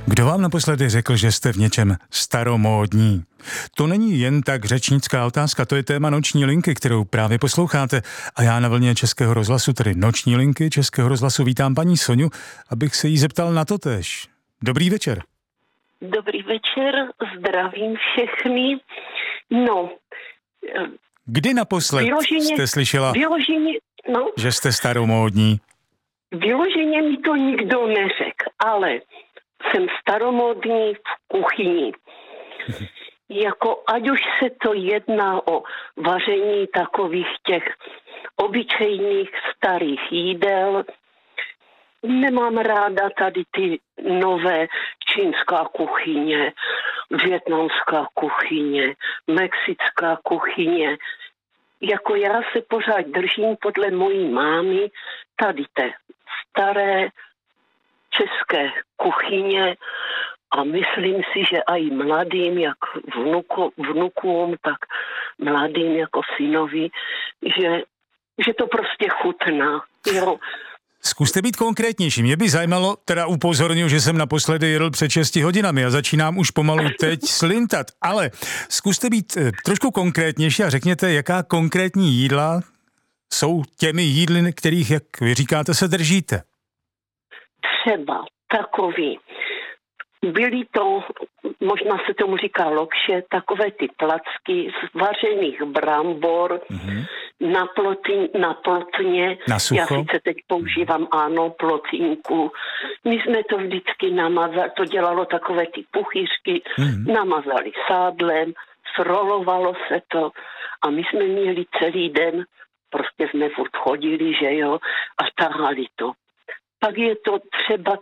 Kdo vám naposledy řekl, že jste v něčem staromódní? To není jen tak řečnická otázka, to je téma Noční linky, kterou právě posloucháte. A já na vlně Českého rozhlasu, tedy Noční linky Českého rozhlasu, vítám paní Soňu, abych se jí zeptal na totéž. Dobrý večer. Dobrý večer, zdravím všechny. No. Kdy naposled jste slyšela, že jste staromódní? Vyloženě mi to nikdo neřekl, ale jsem staromódní v kuchyni. Jako ať už se to jedná o vaření takových těch obyčejných starých jídel, nemám ráda tady ty nové čínská kuchyně, vietnamská kuchyně, mexická kuchyně. Jako já se pořád držím podle mojí mámy tady té staré české kuchyně a myslím si, že i mladým, jak vnukům, tak mladým jako synovi, že to prostě chutná. Jo. Zkuste být konkrétnější. Mě by zajímalo, teda upozorňuji, že jsem naposledy jedl před 6 hodinami a začínám už pomalu teď slintat, ale zkuste být trošku konkrétnější a řekněte, jaká konkrétní jídla jsou těmi jídly, kterých, jak vy říkáte, se držíte. Třeba takový. Byly to, možná se tomu říká lokše, takové ty placky z vařených brambor, na plotně. Na sucho? Já sice teď používám, plotínku. My jsme to vždycky namazali, to dělalo takové ty puchýřky, namazali sádlem, srolovalo se to a my jsme měli celý den, prostě jsme furt chodili, že jo, a tahali to. Pak je to třeba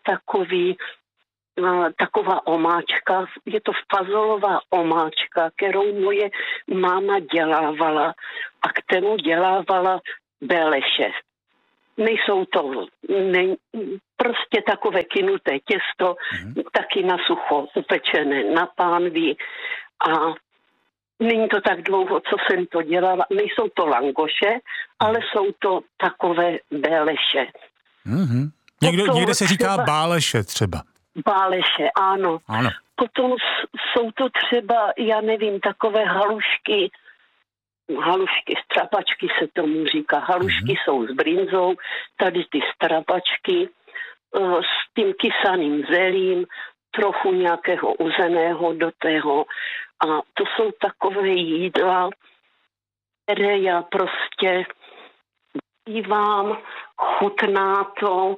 taková omáčka, je to fazolová omáčka, kterou moje máma dělávala a kterou dělávala beleše. Nejsou to prostě takové kynuté těsto, taky na sucho upečené na pánvi a není to tak dlouho, co jsem to dělala. Nejsou to langoše, ale jsou to takové beleše. Někde se říká báleše třeba. Báleše, ano. Potom jsou to třeba, já nevím, takové halušky, strapačky se tomu říká. Halušky jsou s brinzou, tady ty strapačky s tím kysaným zelím, trochu nějakého uzeného do toho. A to jsou takové jídla, které já prostě dívám, chutná to,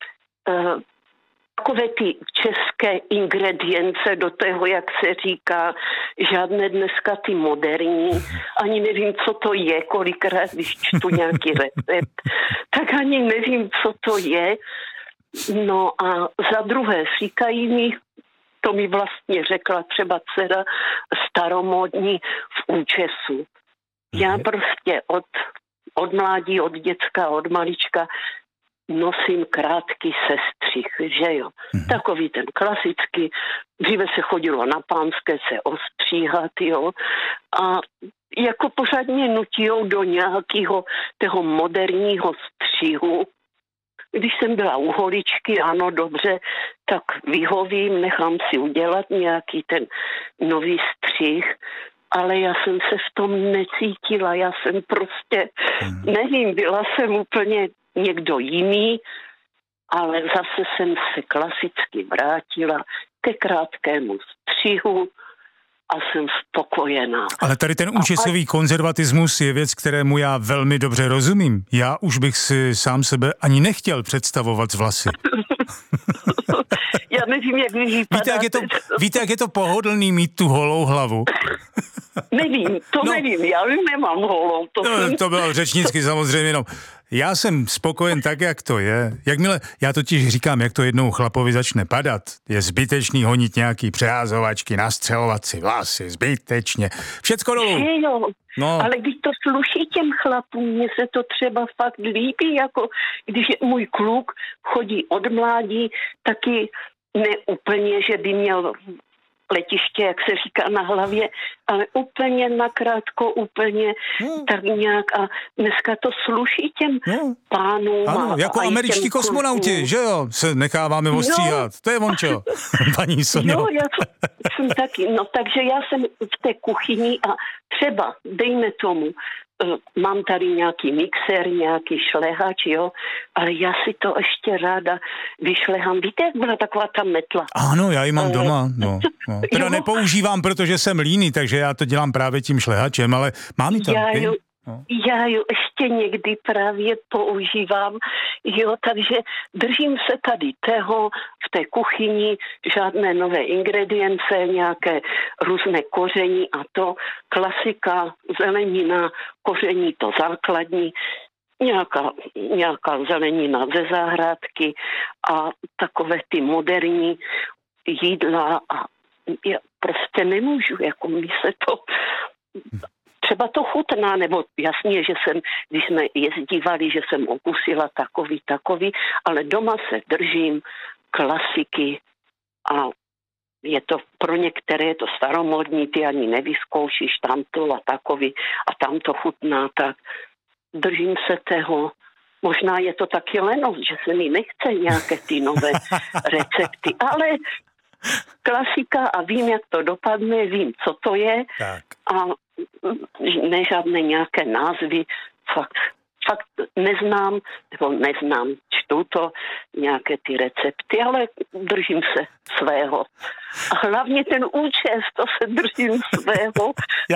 takové ty české ingredience do toho, jak se říká, žádné dneska ty moderní, ani nevím, co to je, kolikrát, když čtu nějaký recept, tak ani nevím, co to je. No a za druhé říkají mi, to mi vlastně řekla třeba dcera staromódní v účesu. Já prostě od mládí, od děcka, od malička nosím krátký sestřih, že jo. Takový ten klasický, dříve se chodilo na pánské se ostříhat, jo. A jako pořádně nutijou do nějakého toho moderního střihu. Když jsem byla u holičky, ano, dobře, tak vyhovím, nechám si udělat nějaký ten nový střih, ale já jsem se v tom necítila, já jsem prostě, nevím, byla jsem úplně někdo jiný, ale zase jsem se klasicky vrátila ke krátkému střihu a jsem spokojená. Ale tady ten účesový konzervatismus je věc, kterému já velmi dobře rozumím. Já už bych si sám sebe ani nechtěl představovat z vlasy. Já nevím, jak vy vypadáte. Víte, jak je to pohodlný mít tu holou hlavu? Nevím, nevím, já nemám holou. To bylo řečnicky samozřejmě, no. Já jsem spokojen tak, jak to je. Já totiž říkám, jak to jednou chlapovi začne padat, je zbytečný honit nějaký přeházovačky, nastřelovat si vlasy, zbytečně. Všecko dolů. Jo, no. Ale když to sluší těm chlapům, mně se to třeba fakt líbí, jako když můj kluk chodí od mládí, taky ne úplně, že by měl letiště, jak se říká, na hlavě, ale úplně nakrátko, úplně tak nějak a dneska to sluší těm pánům. Ano, jako američtí kosmonauti, že jo, se necháváme ostříhat. To je vončo, paní Sonjo. Jo, já jsem taky, takže já jsem v té kuchyni a třeba, dejme tomu, mám tady nějaký mixér, nějaký šlehač, jo, ale já si to ještě ráda vyšlehám. Víte, jak byla taková ta metla? Ano, já ji mám doma, no. Teda nepoužívám, protože jsem líný, takže já to dělám právě tím šlehačem, ale mám ji tam. Já ji ještě někdy právě používám, jo, takže držím se tady tého v té kuchyni, žádné nové ingredience, nějaké různé koření a to, klasika, zelenina, koření to základní, nějaká zelenina ze zahrádky a takové ty moderní jídla a já prostě nemůžu, jako mi se to... Třeba to chutná, nebo jasně, že když jsme jezdívali, že jsem okusila takový, ale doma se držím klasiky a je to pro některé je to staromodní, ty ani nevyzkoušíš tamto a takový a tam to chutná, tak držím se toho. Možná je to taky lenost, že se mi nechce nějaké ty nové recepty, ale klasika a vím, jak to dopadne, vím, co to je a ne žádné nějaké názvy, fakt neznám, čtu to, nějaké ty recepty, ale držím se svého. A hlavně ten účes, to se držím svého.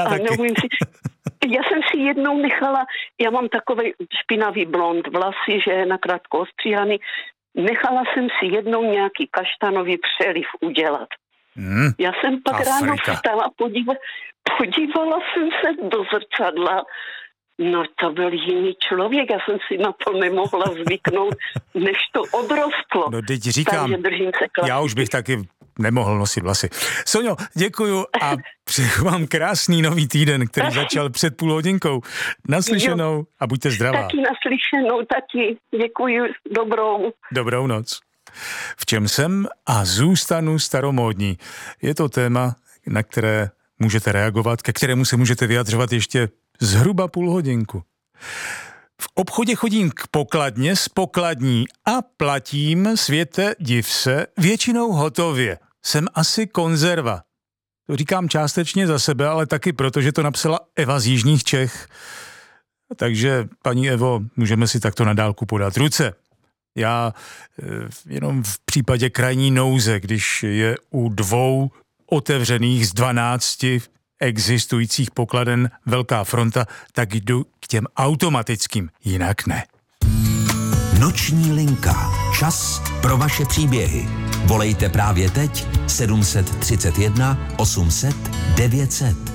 Já jsem si jednou nechala, já mám takový špinavý blond vlasy, že je nakrátko ostříhaný, nechala jsem si jednou nějaký kaštanový přeliv udělat. Já jsem pak ráno vstala, podívala jsem se do zrcadla, no to byl jiný člověk, já jsem si na to nemohla zvyknout, než to odrostlo. No teď říkám, já už bych taky nemohl nosit vlasy. Sonjo, děkuju a přeju vám krásný nový týden, který začal před půl hodinkou. Naslyšenou a buďte zdravá. Taky naslyšenou, taky. Děkuju, Dobrou noc. V čem jsem a zůstanu staromódní. Je to téma, na které můžete reagovat, ke kterému se můžete vyjadřovat ještě zhruba půl hodinku. V obchodě chodím k pokladně s pokladní a platím, světe, div se, většinou hotově. Jsem asi konzerva. To říkám částečně za sebe, ale taky proto, že to napsala Eva z Jižních Čech. Takže, paní Evo, můžeme si takto na dálku podat ruce. Já jenom v případě krajní nouze, když je u 2 otevřených z 12 existujících pokladen velká fronta, tak jdu k těm automatickým, jinak ne. Noční linka. Čas pro vaše příběhy. Volejte právě teď 731 800 900.